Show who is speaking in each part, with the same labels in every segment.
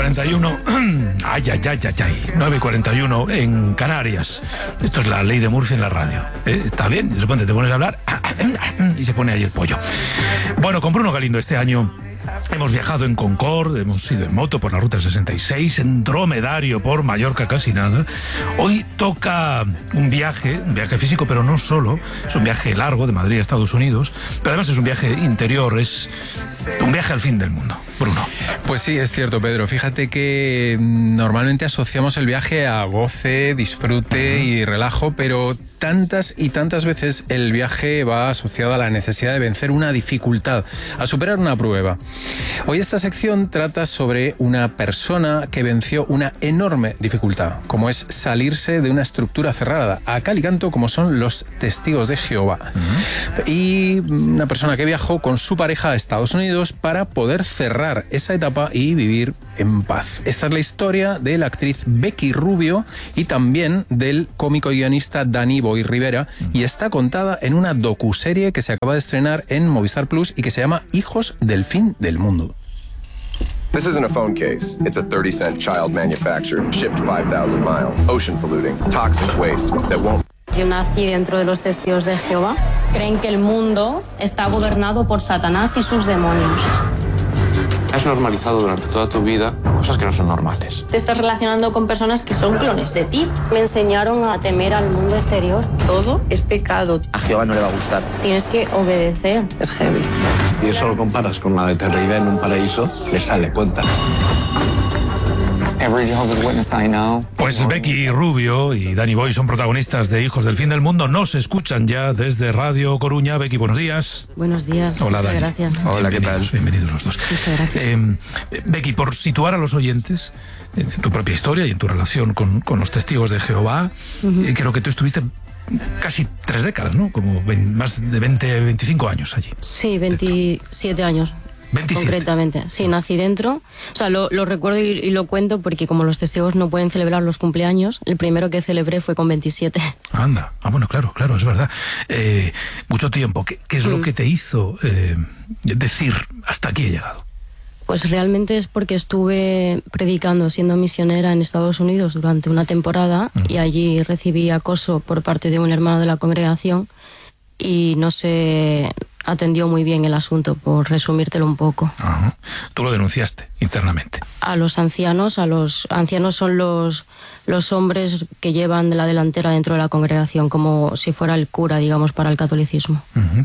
Speaker 1: 9:41. Ay. 9:41 en Canarias. Esto es la ley de Murphy en la radio. Está bien, de repente te pones a hablar y se pone ahí el pollo. Bueno, con Bruno Galindo este año hemos viajado en Concorde, hemos ido en moto por la Ruta 66, en dromedario por Mallorca casi nada. Hoy toca un viaje físico, pero no solo. Es un viaje largo de Madrid a Estados Unidos, pero además es un viaje interior, es un viaje al fin del mundo. Bruno.
Speaker 2: Pues sí, es cierto, Pedro. Fíjate que normalmente asociamos el viaje a goce, disfrute y relajo, pero tantas y tantas veces el viaje va asociado a la necesidad de vencer una dificultad, a superar una prueba. Hoy esta sección trata sobre una persona que venció una enorme dificultad, como es salirse de una estructura cerrada, a cal y canto, como son los testigos de Jehová. Y una persona que viajó con su pareja a Estados Unidos para poder cerrar esa etapa y vivir en paz. Esta es la historia de la actriz Becky Rubio y también del cómico y guionista Dani Boy Rivera, y está contada en una docuserie que se acaba de estrenar en Movistar Plus y que se llama Hijos del Fin del Mundo.
Speaker 3: This isn't a phone case. It's a 30-cent child manufactured, shipped 5,000 miles, ocean polluting, toxic waste that won't...
Speaker 4: Yo nací dentro de los testigos de Jehová. Creen que el mundo está gobernado por Satanás y sus demonios.
Speaker 5: Has normalizado durante toda tu vida cosas que no son normales.
Speaker 4: Te estás relacionando con personas que son clones de ti. Me enseñaron a temer al mundo exterior.
Speaker 6: Todo es pecado.
Speaker 7: A Jehová no le va a gustar.
Speaker 4: Tienes que obedecer.
Speaker 6: Es heavy.
Speaker 7: Y eso lo comparas con la eternidad en un paraíso, le sale cuenta.
Speaker 1: Pues Becky Rubio y Dani Boy son protagonistas de Hijos del Fin del Mundo. Nos escuchan ya desde Radio Coruña. Becky, buenos días.
Speaker 8: Buenos días.
Speaker 1: Hola,
Speaker 8: muchas
Speaker 1: Dani.
Speaker 8: gracias.
Speaker 2: Hola, ¿qué tal?
Speaker 1: Bienvenidos los dos.
Speaker 8: Muchas gracias.
Speaker 1: Becky, por situar a los oyentes en tu propia historia y en tu relación con los testigos de Jehová, creo que tú estuviste casi 3 décadas, ¿no? Como más de 20, 25 años allí.
Speaker 8: Sí, 27 años.
Speaker 1: 27.
Speaker 8: Concretamente, sí, nací dentro. O sea, lo recuerdo y lo cuento porque como los testigos no pueden celebrar los cumpleaños, el primero que celebré fue con 27.
Speaker 1: Anda, bueno, claro, es verdad. Mucho tiempo. ¿Qué es lo que te hizo decir hasta aquí he llegado?
Speaker 8: Pues realmente es porque estuve predicando siendo misionera en Estados Unidos durante una temporada y allí recibí acoso por parte de un hermano de la congregación y no se atendió muy bien el asunto, por resumírtelo un poco.
Speaker 1: Ajá. Tú lo denunciaste internamente.
Speaker 8: A los ancianos son los hombres que llevan de la delantera dentro de la congregación, como si fuera el cura, digamos, para el catolicismo.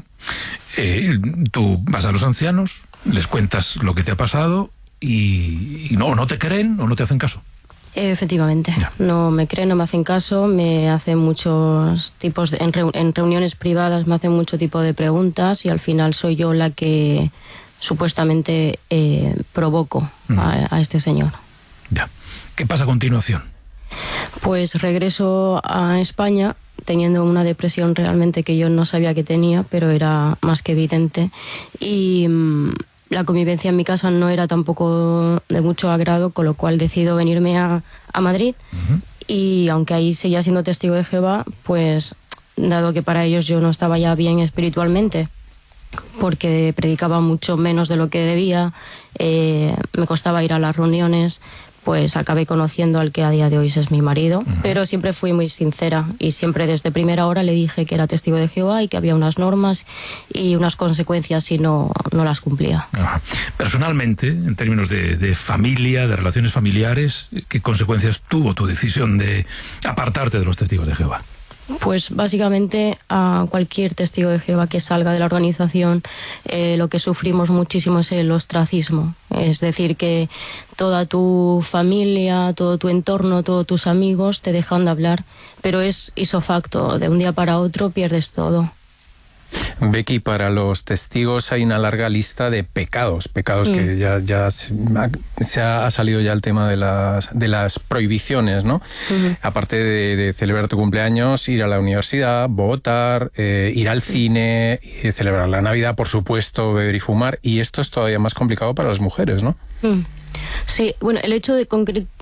Speaker 1: Tú vas a los ancianos, les cuentas lo que te ha pasado y no te creen o no te hacen caso.
Speaker 8: Efectivamente,
Speaker 1: ya.
Speaker 8: No me creen, no me hacen caso, me hacen muchos tipos en reuniones privadas me hacen mucho tipo de preguntas y al final soy yo la que supuestamente provoco a este señor.
Speaker 1: Ya. ¿Qué pasa a continuación?
Speaker 8: Pues regreso a España teniendo una depresión realmente que yo no sabía que tenía, pero era más que evidente, y la convivencia en mi casa no era tampoco de mucho agrado, con lo cual decido venirme a Madrid. Y aunque ahí seguía siendo testigo de Jehová, pues dado que para ellos yo no estaba ya bien espiritualmente, porque predicaba mucho menos de lo que debía, me costaba ir a las reuniones, pues acabé conociendo al que a día de hoy es mi marido, pero siempre fui muy sincera y siempre desde primera hora le dije que era testigo de Jehová y que había unas normas y unas consecuencias si no las cumplía.
Speaker 1: Ajá. Personalmente, en términos de familia, de relaciones familiares, ¿qué consecuencias tuvo tu decisión de apartarte de los testigos de Jehová?
Speaker 8: Pues básicamente a cualquier testigo de Jehová que salga de la organización lo que sufrimos muchísimo es el ostracismo. Es decir, que toda tu familia, todo tu entorno, todos tus amigos te dejan de hablar, pero es ipso facto, de un día para otro pierdes todo.
Speaker 2: Becky, para los testigos hay una larga lista de pecados que ya se ha salido ya el tema de las prohibiciones, ¿no? Aparte de celebrar tu cumpleaños, ir a la universidad, votar, ir al cine, celebrar la Navidad, por supuesto, beber y fumar, y esto es todavía más complicado para las mujeres, ¿no?
Speaker 8: Sí, bueno, el hecho de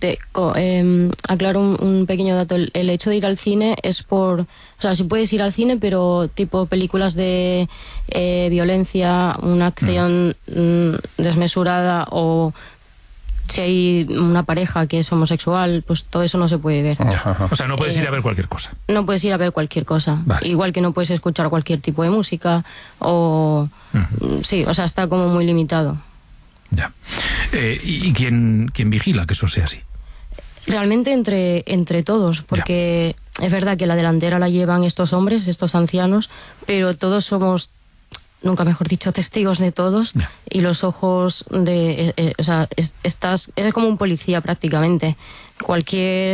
Speaker 8: aclaro un pequeño dato, el hecho de ir al cine es por, o sea, sí puedes ir al cine, pero tipo películas de violencia, una acción desmesurada o si hay una pareja que es homosexual, pues todo eso no se puede ver.
Speaker 1: O sea, no puedes ir a ver cualquier cosa.
Speaker 8: No puedes ir a ver cualquier cosa.
Speaker 1: Vale.
Speaker 8: Igual que no puedes escuchar cualquier tipo de música o... Sí, o sea, está como muy limitado.
Speaker 1: Ya. ¿Y quién vigila que eso sea así?
Speaker 8: Realmente entre todos, porque es verdad que la delantera la llevan estos hombres, estos ancianos, pero todos somos, nunca mejor dicho, testigos de todos, y los ojos de... o sea, eres como un policía prácticamente. Cualquier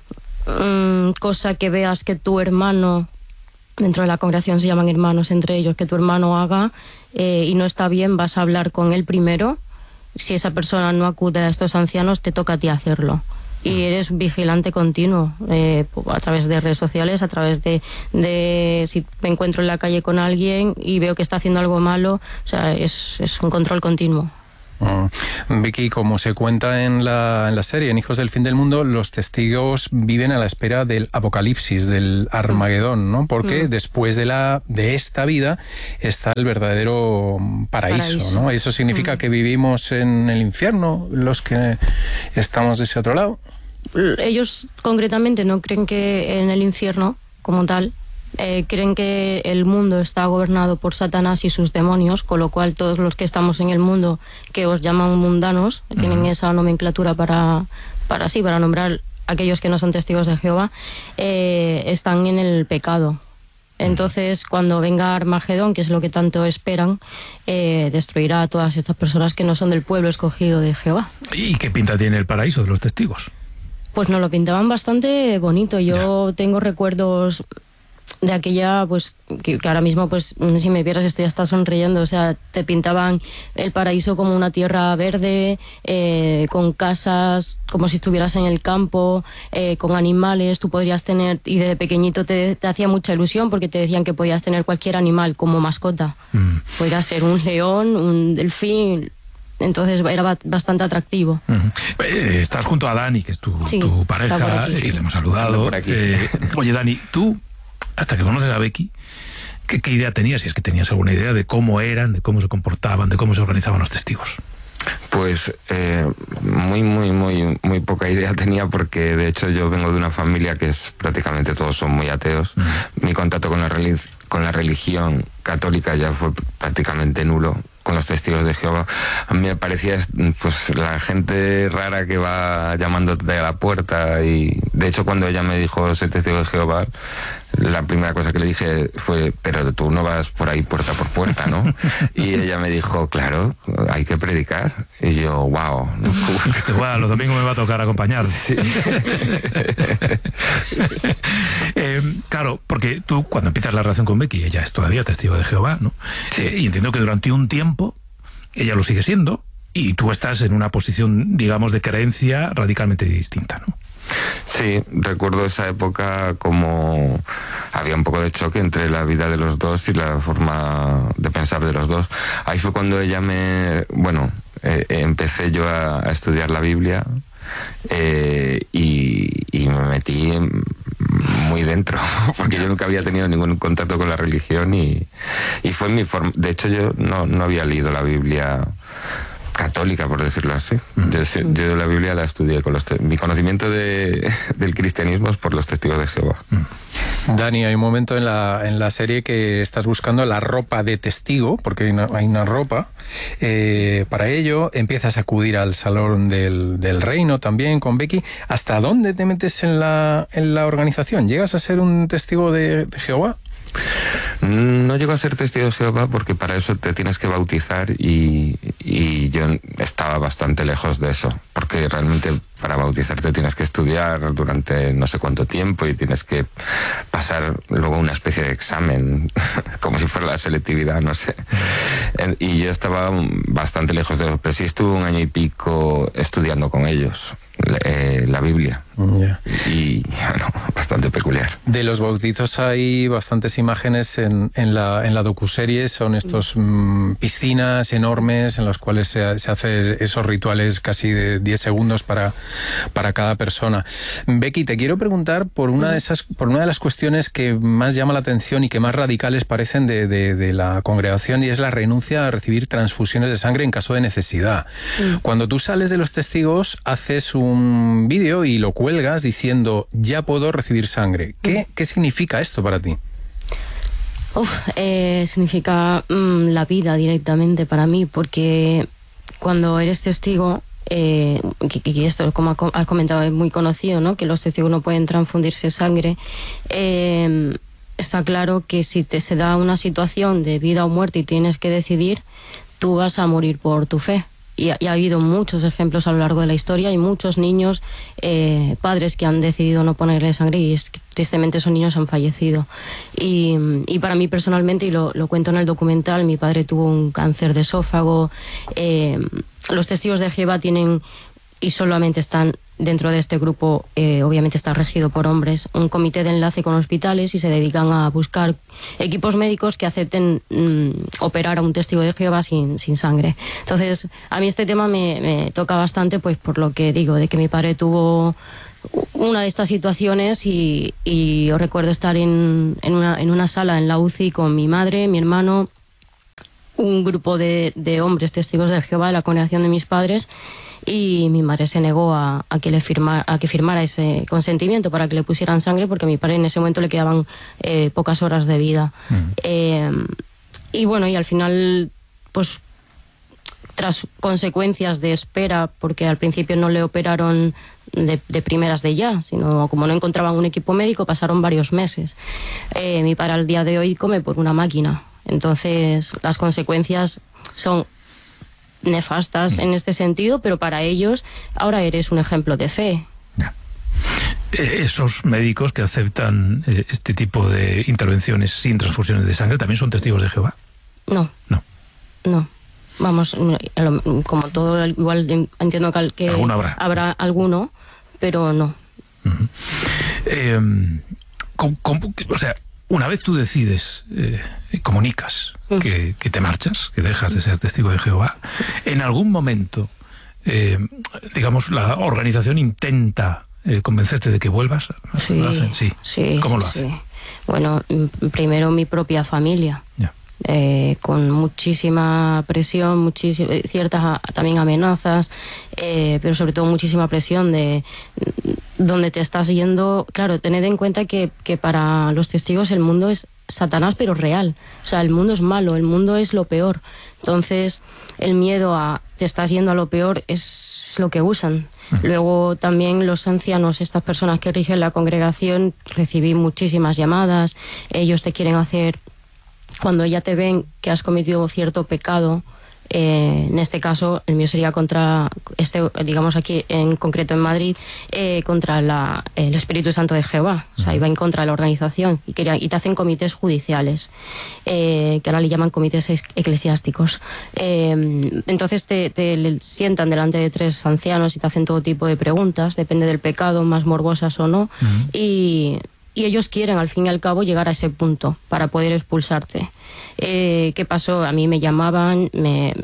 Speaker 8: cosa que veas que tu hermano, dentro de la congregación se llaman hermanos entre ellos, que tu hermano haga y no está bien, vas a hablar con él primero. Si esa persona no acude a estos ancianos, te toca a ti hacerlo. Y eres un vigilante continuo, a través de redes sociales, a través de si me encuentro en la calle con alguien y veo que está haciendo algo malo, o sea, es un control continuo.
Speaker 2: Vicky, como se cuenta en la serie, en Hijos del Fin del Mundo, los testigos viven a la espera del apocalipsis, del Armagedón, ¿no? Porque después de esta vida está el verdadero paraíso, ¿no? Eso significa que vivimos en el infierno, los que estamos de ese otro lado.
Speaker 8: Ellos concretamente no creen que en el infierno, como tal, creen que el mundo está gobernado por Satanás y sus demonios, con lo cual todos los que estamos en el mundo, que os llaman mundanos, tienen esa nomenclatura para nombrar a aquellos que no son testigos de Jehová, están en el pecado. Entonces, cuando venga Armagedón, que es lo que tanto esperan, destruirá a todas estas personas que no son del pueblo escogido de Jehová.
Speaker 1: ¿Y qué pinta tiene el paraíso de los testigos?
Speaker 8: Pues nos lo pintaban bastante bonito. Yo tengo recuerdos de aquella, pues, que ahora mismo, pues, si me vieras esto ya está sonriendo, o sea, te pintaban el paraíso como una tierra verde, con casas, como si estuvieras en el campo, con animales, tú podrías tener, y desde pequeñito te hacía mucha ilusión porque te decían que podías tener cualquier animal como mascota. Podría ser un león, un delfín. Entonces era bastante atractivo.
Speaker 1: Estás junto a Dani, que es tu pareja, y le hemos saludado.
Speaker 5: Por aquí.
Speaker 1: Oye, Dani, tú, hasta que conoces a Becky, ¿qué idea tenías? Si es que tenías alguna idea de cómo eran, de cómo se comportaban, de cómo se organizaban los testigos.
Speaker 5: Pues muy poca idea tenía, porque de hecho yo vengo de una familia que es prácticamente todos son muy ateos. Mi contacto con la religión católica ya fue prácticamente nulo. Con los testigos de Jehová, a mí me parecía pues la gente rara que va llamándote a la puerta, y de hecho cuando ella me dijo soy testigo de Jehová, la primera cosa que le dije fue, pero tú no vas por ahí puerta por puerta, ¿no? Y ella me dijo, claro, hay que predicar. Y yo, wow.
Speaker 1: Bueno, los domingos me va a tocar acompañar.
Speaker 5: Sí.
Speaker 1: Claro, porque tú cuando empiezas la relación con Becky, ella es todavía testigo de Jehová, ¿no? Sí. Y entiendo que durante un tiempo ella lo sigue siendo y tú estás en una posición, digamos, de creencia radicalmente distinta, ¿no?
Speaker 5: Sí, recuerdo esa época como había un poco de choque entre la vida de los dos y la forma de pensar de los dos. Ahí fue cuando ella empecé yo a estudiar la Biblia y me metí muy dentro, porque yo nunca había tenido ningún contacto con la religión y fue mi forma. De hecho, yo no había leído la Biblia católica, por decirlo así. Yo la Biblia la estudié con mi conocimiento del cristianismo es por los testigos de Jehová.
Speaker 2: Dani, hay un momento en la serie que estás buscando la ropa de testigo, porque hay una ropa. Para ello empiezas a acudir al salón del reino también con Becky. ¿Hasta dónde te metes en la organización? ¿Llegas a ser un testigo de Jehová?
Speaker 5: No llego a ser testigo de Jehová porque para eso te tienes que bautizar y yo estaba bastante lejos de eso, porque realmente para bautizarte tienes que estudiar durante no sé cuánto tiempo y tienes que pasar luego una especie de examen como si fuera la selectividad, no sé. Y yo estaba bastante lejos de eso, pero sí estuve 1 año y pico estudiando con ellos la Biblia.
Speaker 2: Yeah.
Speaker 5: Y bueno, bastante peculiar.
Speaker 2: De los bautizos hay bastantes imágenes en la docuserie, son estos piscinas enormes en las cuales se hacen esos rituales casi de 10 segundos para cada persona. Becky, te quiero preguntar por una de las cuestiones que más llama la atención y que más radicales parecen de la congregación, y es la renuncia a recibir transfusiones de sangre en caso de necesidad. Cuando tú sales de los testigos, haces un vídeo y lo cuelgas diciendo, ya puedo recibir sangre. ¿Qué significa esto para ti?
Speaker 8: Significa la vida directamente para mí, porque cuando eres testigo, y esto, como has comentado, es muy conocido, ¿no?, que los testigos no pueden transfundirse sangre. Está claro que si se da una situación de vida o muerte y tienes que decidir, tú vas a morir por tu fe. Y ha habido muchos ejemplos a lo largo de la historia, y muchos niños, padres que han decidido no ponerle sangre, y tristemente esos niños han fallecido. Y para mí personalmente, y lo cuento en el documental, mi padre tuvo un cáncer de esófago. Los testigos de Jehová tienen, y solamente están dentro de este grupo, obviamente está regido por hombres, un comité de enlace con hospitales, y se dedican a buscar equipos médicos que acepten operar a un testigo de Jehová sin sangre. Entonces, a mí este tema me toca bastante, pues por lo que digo, de que mi padre tuvo una de estas situaciones, y yo recuerdo estar en una sala en la UCI con mi madre, mi hermano, un grupo de hombres testigos de Jehová de la congregación de mis padres, y mi madre se negó a que firmara ese consentimiento para que le pusieran sangre, porque a mi padre en ese momento le quedaban pocas horas de vida. Y bueno, y al final, pues tras consecuencias de espera, porque al principio no le operaron de primeras de ya, sino como no encontraban un equipo médico, pasaron varios meses. Mi padre al día de hoy come por una máquina. Entonces las consecuencias son nefastas en este sentido, pero para ellos ahora eres un ejemplo de fe.
Speaker 1: Esos médicos que aceptan este tipo de intervenciones sin transfusiones de sangre, ¿también son testigos de Jehová?
Speaker 8: No. Vamos, como todo, igual entiendo que habrá alguno, pero no.
Speaker 1: O sea, una vez tú decides, comunicas que te marchas, que dejas de ser testigo de Jehová, en algún momento, digamos, la organización intenta convencerte de que vuelvas.
Speaker 8: Sí,
Speaker 1: ¿Lo hacen? Sí. ¿Cómo lo hacen?
Speaker 8: Sí. Bueno, primero mi propia familia.
Speaker 1: Ya.
Speaker 8: Con muchísima presión, ciertas también amenazas, pero sobre todo muchísima presión de donde te estás yendo. Claro, tened en cuenta que para los testigos el mundo es Satanás, pero real. O sea, el mundo es malo, el mundo es lo peor. Entonces, el miedo a te estás yendo a lo peor es lo que usan. Luego también los ancianos, estas personas que rigen la congregación, recibí muchísimas llamadas. Ellos te quieren hacer, cuando ya te ven que has cometido cierto pecado, en este caso el mío sería contra, digamos aquí en concreto en Madrid, contra el Espíritu Santo de Jehová. O sea, iba en contra de la organización, y te hacen comités judiciales, que ahora le llaman comités eclesiásticos. Entonces te sientan delante de 3 ancianos y te hacen todo tipo de preguntas, depende del pecado, más morbosas o no, y ellos quieren, al fin y al cabo, llegar a ese punto para poder expulsarte. ¿Qué pasó? A mí me llamaban, me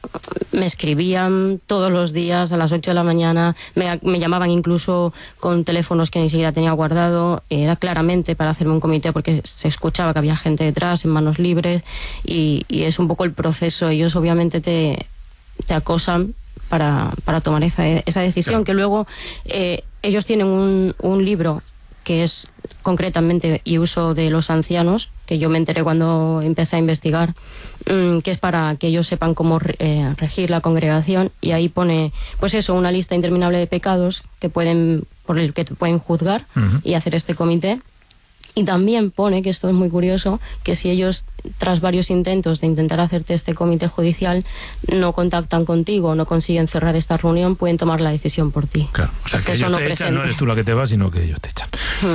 Speaker 8: escribían todos los días a las 8 de la mañana, me llamaban incluso con teléfonos que ni siquiera tenía guardado. Era claramente para hacerme un comité, porque se escuchaba que había gente detrás, en manos libres, y es un poco el proceso. Ellos obviamente te acosan para tomar esa decisión, que luego ellos tienen un libro que es concretamente y uso de los ancianos, que yo me enteré cuando empecé a investigar, que es para que ellos sepan cómo regir la congregación, y ahí pone, pues eso, una lista interminable de pecados por el que te pueden juzgar y hacer este comité. Y también pone, que esto es muy curioso, que si ellos, tras varios intentos de intentar hacerte este comité judicial, no contactan contigo, no consiguen cerrar esta reunión, pueden tomar la decisión por ti.
Speaker 1: Claro, o sea, que ellos te echan, no eres tú la que te vas, sino que ellos te echan.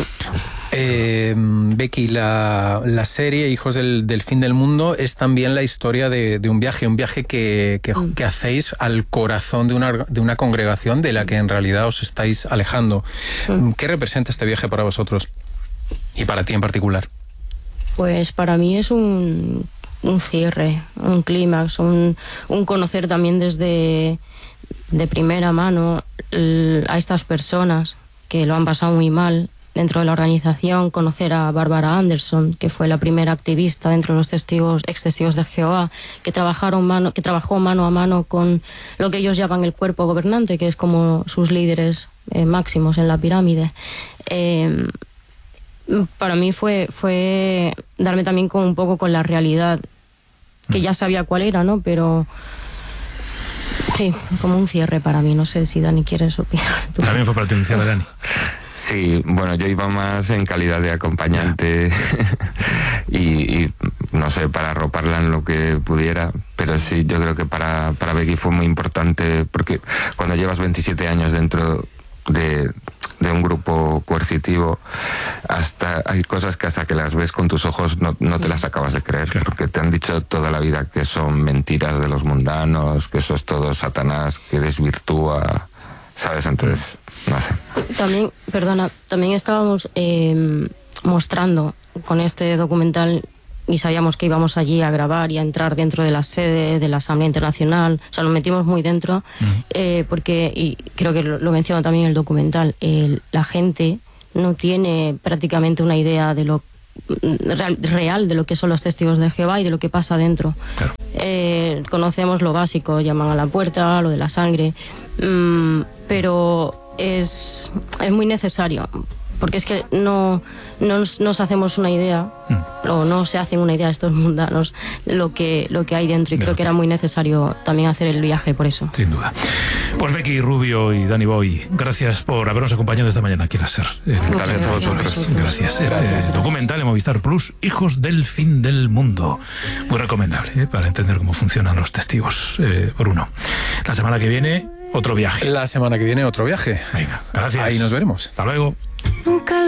Speaker 2: Becky, la serie Hijos del Fin del Mundo es también la historia de un viaje que hacéis al corazón de una congregación de la que en realidad os estáis alejando. ¿Qué representa este viaje para vosotros? Y para ti en particular.
Speaker 8: Pues para mí es un cierre, un clímax, un conocer también desde de primera mano a estas personas que lo han pasado muy mal dentro de la organización, conocer a Bárbara Anderson, que fue la primera activista dentro de los ex-testigos de Jehová, que trabajó mano a mano con lo que ellos llaman el cuerpo gobernante, que es como sus líderes máximos en la pirámide. Para mí fue darme también un poco con la realidad, que ya sabía cuál era, ¿no? Pero sí, como un cierre para mí. No sé si Dani quieres opinar.
Speaker 1: También fue para ti un cierre, Dani.
Speaker 5: Sí, bueno, yo iba más en calidad de acompañante y no sé, para arroparla en lo que pudiera, pero sí, yo creo que para Becky fue muy importante, porque cuando llevas 27 años dentro de un grupo coercitivo, hay cosas que hasta que las ves con tus ojos no te las acabas de creer, porque te han dicho toda la vida que son mentiras de los mundanos, que eso es todo Satanás, que desvirtúa, ¿sabes? Entonces, no sé.
Speaker 8: También estábamos mostrando con este documental, y sabíamos que íbamos allí a grabar y a entrar dentro de la sede de la Asamblea Internacional, o sea, nos metimos muy dentro, porque, y creo que lo menciona también el documental, la gente no tiene prácticamente una idea de lo real de lo que son los testigos de Jehová y de lo que pasa dentro.
Speaker 1: Claro.
Speaker 8: Conocemos lo básico, llaman a la puerta, lo de la sangre, pero es muy necesario, porque es que no nos hacemos una idea, o no se hacen una idea estos mundanos de lo que hay dentro, y creo que era muy necesario también hacer el viaje por eso.
Speaker 1: Sin duda. Pues Becky Rubio y Dani Boy, gracias por habernos acompañado esta mañana aquí en la SER.
Speaker 5: Gracias a vosotros.
Speaker 1: Gracias. Este documental en Movistar Plus, Hijos del Fin del Mundo. Muy recomendable, para entender cómo funcionan los testigos. Bruno, la semana que viene, otro viaje.
Speaker 2: La semana que viene, otro viaje.
Speaker 1: Venga, gracias.
Speaker 2: Ahí nos veremos.
Speaker 1: Hasta luego.